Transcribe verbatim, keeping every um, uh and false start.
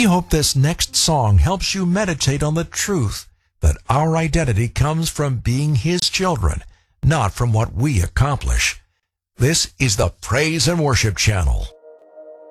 We hope this next song helps you meditate on the truth that our identity comes from being His children, not from what we accomplish. This is the Praise and Worship Channel.